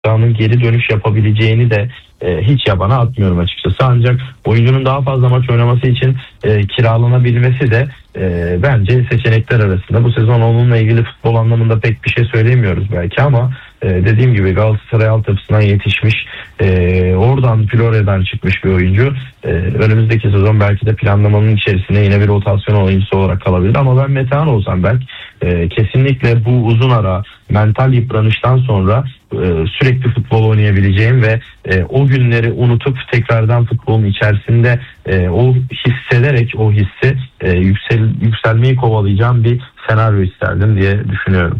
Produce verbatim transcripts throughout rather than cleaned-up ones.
Galatasaray'ın geri dönüş yapabileceğini de e, hiç yabana atmıyorum açıkçası. Ancak oyuncunun daha fazla maç oynaması için e, kiralanabilmesi de e, bence seçenekler arasında. Bu sezon onunla ilgili futbol anlamında pek bir şey söyleyemiyoruz belki ama e, dediğim gibi Galatasaray altyapısından yetişmiş, e, oradan Florya'dan çıkmış bir oyuncu. E, önümüzdeki sezon belki de planlamanın içerisinde yine bir rotasyon oyuncusu olarak kalabilir ama ben Metehan olsam belki e, kesinlikle bu uzun ara mental yıpranıştan sonra e, sürekli futbol oynayabileceğim ve e, o günleri unutup tekrardan futbolun içerisinde e, o hissederek o hissi e, yüksel, yükselmeyi kovalayacağım bir senaryo isterdim diye düşünüyorum.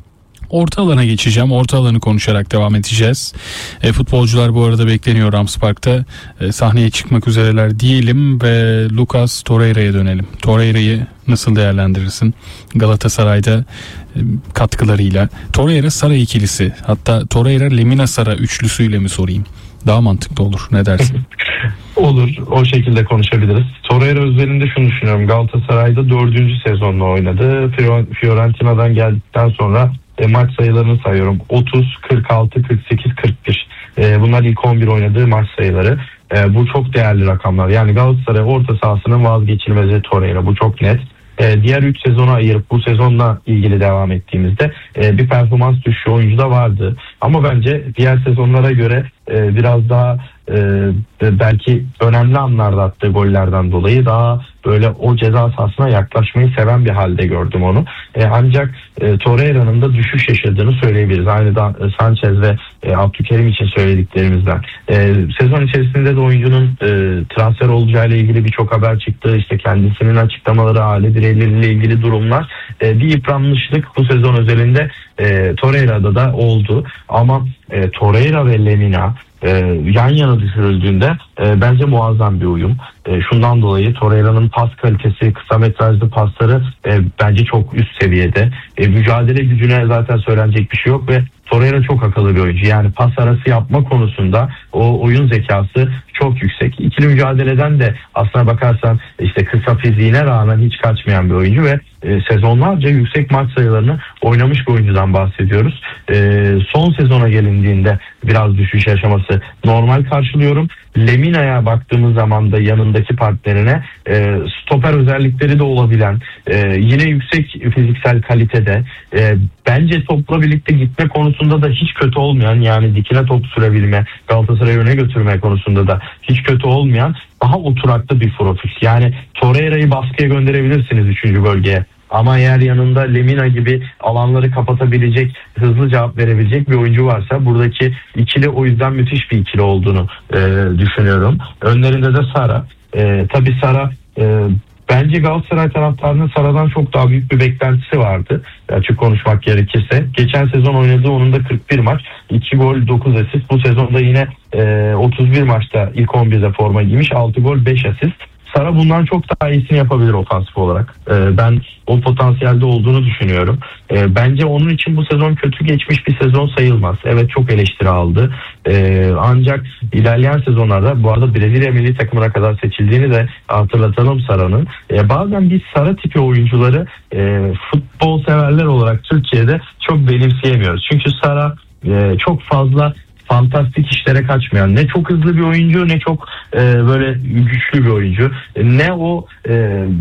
Orta alana geçeceğim. Orta alanı konuşarak devam edeceğiz. E, futbolcular bu arada bekleniyor Rams Park'ta. E, sahneye çıkmak üzereler diyelim ve Lucas Torreira'ya dönelim. Torreira'yı nasıl değerlendirirsin Galatasaray'da e, katkılarıyla? Torreira Sara ikilisi, hatta Torreira Lemina Sara üçlüsüyle mi sorayım? Daha mantıklı olur. Ne dersin? Olur. O şekilde konuşabiliriz. Torreira özelinde şunu düşünüyorum. Galatasaray'da dördüncü sezonla oynadı. Fiorentina'dan geldikten sonra e, maç sayılarını sayıyorum. otuz, kırk altı, kırk sekiz, kırk bir. E, bunlar ilk on bir oynadığı maç sayıları. E, bu çok değerli rakamlar. Yani Galatasaray orta sahasının vazgeçilmezi Torreira. Bu çok net. E, diğer üç sezona ayırıp bu sezonla ilgili devam ettiğimizde e, bir performans düşüşü oyuncu da vardı. Ama bence diğer sezonlara göre e, biraz daha e, belki önemli anlarda attığı gollerden dolayı daha böyle o ceza sahasına yaklaşmayı seven bir halde gördüm onu. E, ancak e, Torreira'nın da düşüş yaşadığını söyleyebiliriz. Aynı da e, Sanchez ve e, Abdülkerim için söylediklerimizden. E, sezon içerisinde de oyuncunun e, transfer olacağıyla ilgili birçok haber çıktı. İşte kendisinin açıklamaları, aile bireyleriyle ilgili durumlar. E, bir yıpranmışlık bu sezon özelinde e, Torreira'da da oldu. Ama e, Torreira ve Lemina e, yan yana düşürüldüğünde e, bence muazzam bir uyum. E, şundan dolayı Torreira'nın pas kalitesi, kısa metrajlı pasları e, bence çok üst seviyede. E, mücadele gücüne zaten söylenecek bir şey yok ve Torreira çok akıllı bir oyuncu. Yani pas arası yapma konusunda o oyun zekası çok yüksek. İkili mücadeleden de aslına bakarsan işte kısa fiziğine rağmen hiç kaçmayan bir oyuncu ve e, sezonlarca yüksek maç sayılarını oynamış bir oyuncudan bahsediyoruz. E, son sezona gelindiğinde biraz düşüş yaşaması normal karşılıyorum. Lemina'ya baktığımız zaman da yanındaki partnerine e, stoper özellikleri de olabilen, e, yine yüksek fiziksel kalitede, e, bence topla birlikte gitme konusunda da hiç kötü olmayan, yani dikine top sürebilme, Galatasaray'ı öne götürme konusunda da hiç kötü olmayan daha oturaklı bir profil. Yani Torreira'yı baskıya gönderebilirsiniz üçüncü bölgeye. Ama eğer yanında Lemina gibi alanları kapatabilecek, hızlı cevap verebilecek bir oyuncu varsa buradaki ikili o yüzden müthiş bir ikili olduğunu e, düşünüyorum. Önlerinde de Sara. E, tabii Sara e, bence Galatasaray taraftarının Sara'dan çok daha büyük bir beklentisi vardı. Açık konuşmak gerekirse. Geçen sezon oynadığı onun da kırk bir maç, iki gol, dokuz asist. Bu sezonda yine e, otuz bir maçta ilk on birde forma giymiş, altı gol, beş asist. Sara bundan çok daha iyisini yapabilir ofansif olarak. Ee, ben o potansiyelde olduğunu düşünüyorum. Ee, bence onun için bu sezon kötü geçmiş bir sezon sayılmaz. Evet, çok eleştiri aldı. Ee, ancak ilerleyen sezonlarda, bu arada Brezilya milli takımına kadar seçildiğini de hatırlatalım Sara'nın. Ee, bazen biz Sara tipi oyuncuları e, futbol severler olarak Türkiye'de çok benimseyemiyoruz. Çünkü Sara e, çok fazla fantastik işlere kaçmayan, ne çok hızlı bir oyuncu ne çok e, böyle güçlü bir oyuncu, ne o e,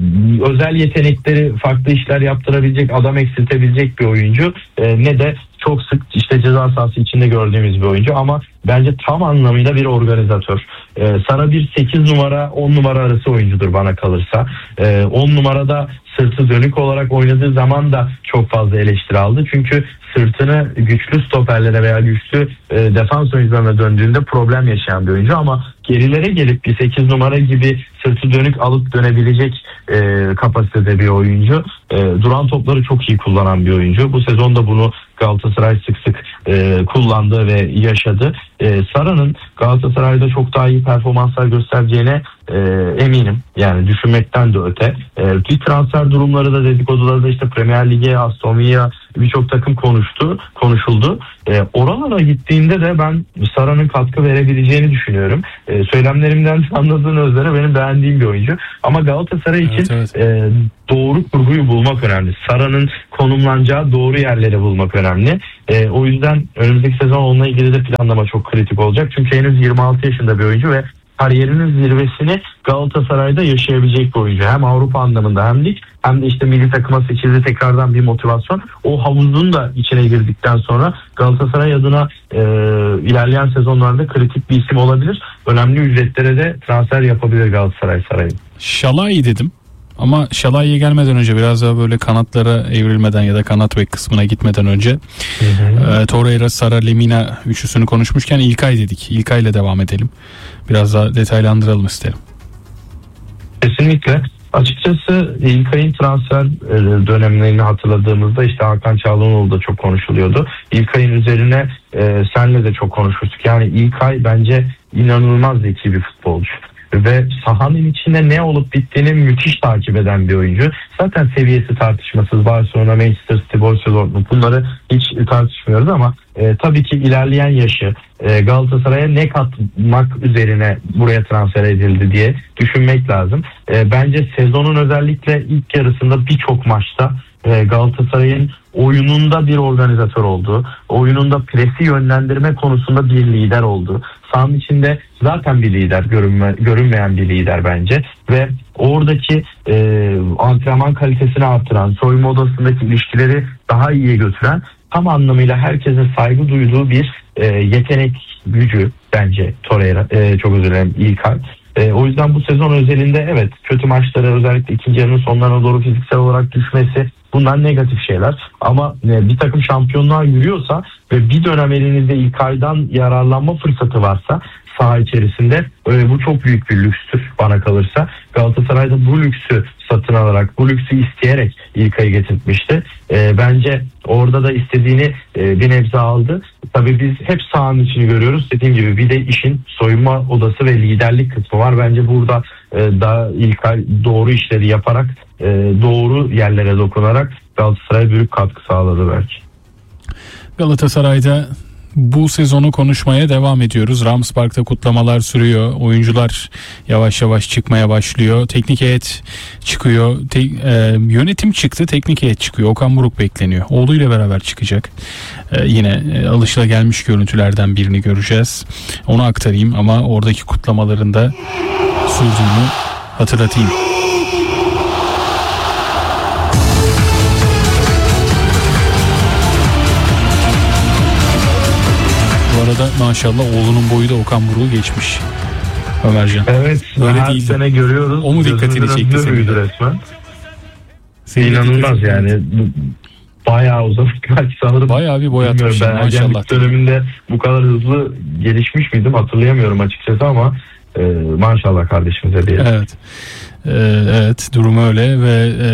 özel yetenekleri farklı işler yaptırabilecek, adam eksiltebilecek bir oyuncu, e, ne de çok sık işte ceza sahası içinde gördüğümüz bir oyuncu ama bence tam anlamıyla bir organizatör. Ee, Sara bir sekiz numara on numara arası oyuncudur bana kalırsa. Ee, on numarada sırtı dönük olarak oynadığı zaman da çok fazla eleştiri aldı. Çünkü sırtını güçlü stoperlere veya güçlü e, defans oyuncularına döndüğünde problem yaşayan bir oyuncu ama gerilere gelip bir sekiz numara gibi sırtı dönük alıp dönebilecek e, kapasitede bir oyuncu. E, duran topları çok iyi kullanan bir oyuncu. Bu sezonda bunu Galatasaray sık sık e, kullandı ve yaşadı. E, Sara'nın Galatasaray'da çok daha iyi performanslar göstereceğine e, eminim. Yani düşünmekten de öte. E, bir transfer durumları da dedikoduları da işte Premier Lig'e, Aston Villa birçok takım konuştu, konuşuldu. E, oralara gittiğinde de ben Sara'nın katkı verebileceğini düşünüyorum. E, söylemlerimden anladığınız üzere benim beğendiğim bir oyuncu. Ama Galatasaray için evet, evet. E, doğru kurguyu bulmak önemli. Sara'nın konumlanacağı doğru yerleri bulmak önemli. E, o yüzden önümüzdeki sezon onunla ilgili de planlama çok kritik olacak. Çünkü henüz yirmi altı yaşında bir oyuncu ve kariyerinin zirvesini Galatasaray'da yaşayabilecek bir oyuncu. Hem Avrupa anlamında hem lig hem de işte milli takıma seçildi, tekrardan bir motivasyon. O havuzun da içine girdikten sonra Galatasaray adına e, ilerleyen sezonlarda kritik bir isim olabilir. Önemli ücretlere de transfer yapabilir Galatasaray Sarayı. Şalai dedim. Ama Şalai'ye gelmeden önce biraz daha böyle kanatlara evrilmeden ya da kanat bek kısmına gitmeden önce e, Torreira, Sara, Lemina üçlüsünü konuşmuşken İlkay dedik. İlkay ile devam edelim. Biraz daha detaylandıralım isterim. Kesinlikle. Açıkçası İlkay'ın transfer dönemlerini hatırladığımızda işte Hakan Çalhanoğlu da çok konuşuluyordu. İlkay'ın üzerine e, senle de çok konuşmuştuk. Yani İlkay bence inanılmaz zeki bir futbolcu. Ve sahanın içinde ne olup bittiğini müthiş takip eden bir oyuncu. Zaten seviyesi tartışmasız. Barcelona, Manchester City, Borussia Dortmund bunları hiç tartışmıyoruz ama e, tabii ki ilerleyen yaşı e, Galatasaray'a ne katmak üzerine buraya transfer edildi diye düşünmek lazım. E, bence sezonun özellikle ilk yarısında birçok maçta e, Galatasaray'ın oyununda bir organizatör oldu. Oyununda presi yönlendirme konusunda bir lider oldu. Sahanın içinde zaten bir lider, görünme, görünmeyen bir lider bence ve oradaki e, antrenman kalitesini artıran, soyunma odasındaki ilişkileri daha iyiye götüren, tam anlamıyla herkesin saygı duyduğu bir e, yetenek gücü bence Torreira, e, çok özür dilerim İlkay. E, o yüzden bu sezon özelinde evet kötü maçları, özellikle ikinci yarının sonlarına doğru fiziksel olarak düşmesi, bunlar negatif şeyler. Ama e, bir takım şampiyonluğa yürüyorsa ve bir dönem elinizde İlkay'dan yararlanma fırsatı varsa saha içerisinde e, bu çok büyük bir lükstür bana kalırsa. Galatasaray'da bu lüksü satın alarak, bu lüksü isteyerek İlkay'ı getirtmişti. E, bence orada da istediğini e, bir nebze aldı. Tabii biz hep sahanın içini görüyoruz. Dediğim gibi bir de işin soyunma odası ve liderlik kısmı var. Bence burada e, daha İlkay doğru işleri yaparak, e, doğru yerlere dokunarak Galatasaray'a büyük katkı sağladı belki. Galatasaray'da bu sezonu konuşmaya devam ediyoruz. Rams Park'ta kutlamalar sürüyor. Oyuncular yavaş yavaş çıkmaya başlıyor. Teknik heyet çıkıyor. Te- e, yönetim çıktı. Teknik heyet çıkıyor. Okan Buruk bekleniyor. Oğluyla beraber çıkacak. E, yine e, alışılagelmiş görüntülerden birini göreceğiz. Onu aktarayım ama oradaki kutlamaların da sürdüğünü hatırlatayım. Bu arada maşallah oğlunun boyu da Okan Buruk'u geçmiş. Ömercan. Evet. Öyle her değildi. Sene görüyoruz. O mu dikkatini çekti senin de? Resmen. Senin İnanılmaz yani. Bayağı uzamış. Belki sanırım. Bayağı bir boy atmış. Ben ergenlik döneminde bu kadar hızlı gelişmiş miydim hatırlayamıyorum açıkçası ama e, maşallah kardeşimize diye. Evet. Ee, evet durum öyle ve e,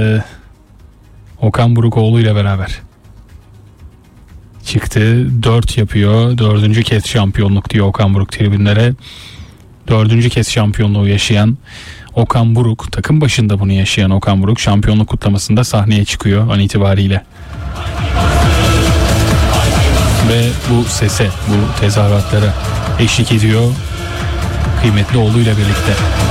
Okan Buruk oğluyla beraber çıktı. Dört yapıyor. Dördüncü kez şampiyonluk diyor Okan Buruk tribünlere. Dördüncü kez şampiyonluğu yaşayan Okan Buruk, takım başında bunu yaşayan Okan Buruk şampiyonluk kutlamasında sahneye çıkıyor an itibariyle. Ve bu sese, bu tezahüratlara eşlik ediyor kıymetli oğluyla birlikte.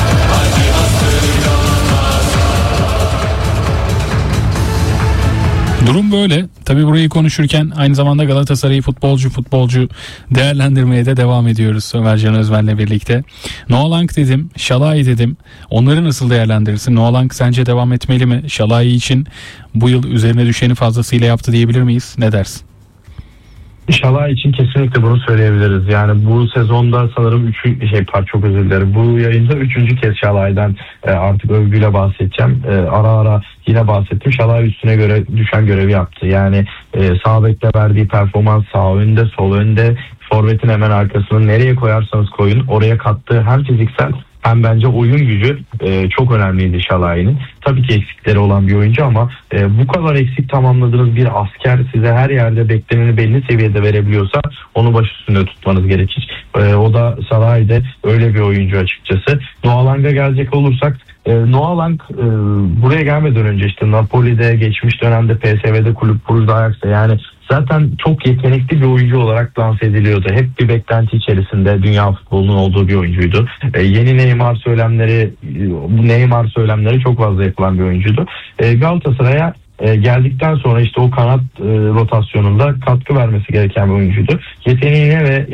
Durum böyle. Tabii burayı konuşurken aynı zamanda Galatasaray'ı futbolcu futbolcu değerlendirmeye de devam ediyoruz Ömercan Özmen'le birlikte. Noah Lang dedim, Şalai dedim. Onları nasıl değerlendirirsin? Noah Lang sence devam etmeli mi? Şalai için bu yıl üzerine düşeni fazlasıyla yaptı diyebilir miyiz? Ne dersin? Şalai için kesinlikle bunu söyleyebiliriz. Yani bu sezonda sanırım üçü şey par çok özür dilerim. Bu yayında üçüncü kez Şalai'den e, artık övgüyle bahsedeceğim. E, ara ara yine bahsettim. Şalai üstüne göre düşen görevi yaptı. Yani e, sağ bekle verdiği performans, sağ önde, sol önde, forvetin hemen arkasını nereye koyarsanız koyun oraya kattığı hem fiziksel hem bence oyun gücü e, çok önemliydi Şalai'nin. Tabii ki eksikleri olan bir oyuncu ama e, bu kadar eksik tamamladığınız bir asker size her yerde bekleneni belli seviyede verebiliyorsa onu baş üstünde tutmanız gerekir. E, o da Şalai'de öyle bir oyuncu açıkçası. Noah Lang'a gelecek olursak, e, Noah Lang e, buraya gelmeden önce işte Napoli'de, geçmiş dönemde P S V'de, Kulüp Brugge'de, Ajax'ta, yani zaten çok yetenekli bir oyuncu olarak lanse ediliyordu. Hep bir beklenti içerisinde dünya futbolunun olduğu bir oyuncuydu. E, yeni Neymar söylemleri, bu Neymar söylemleri çok fazla yapılan bir oyuncuydu. E, Galatasaray'a e, geldikten sonra işte o kanat e, rotasyonunda katkı vermesi gereken bir oyuncuydu. Yeteneğine ve